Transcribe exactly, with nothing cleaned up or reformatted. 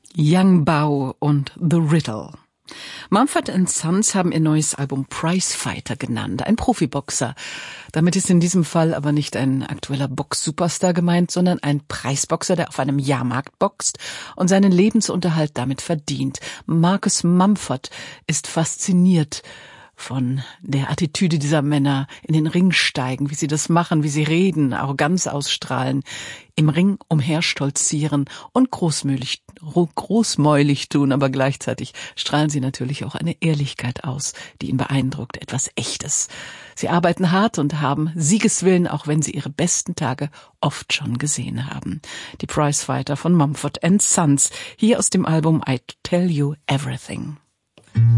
Young Bao und The Riddle. Mumford and Sons haben ihr neues Album Prizefighter genannt, ein Profiboxer. Damit ist in diesem Fall aber nicht ein aktueller Box-Superstar gemeint, sondern ein Preisboxer, der auf einem Jahrmarkt boxt und seinen Lebensunterhalt damit verdient. Marcus Mumford ist fasziniert von der Attitüde dieser Männer, in den Ring steigen, wie sie das machen, wie sie reden, Arroganz ausstrahlen, im Ring umherstolzieren und großmäulig, großmäulig tun, aber gleichzeitig strahlen sie natürlich auch eine Ehrlichkeit aus, die ihn beeindruckt, etwas Echtes. Sie arbeiten hart und haben Siegeswillen, auch wenn sie ihre besten Tage oft schon gesehen haben. Die Prizefighter von Mumford and Sons, hier aus dem Album I Tell You Everything.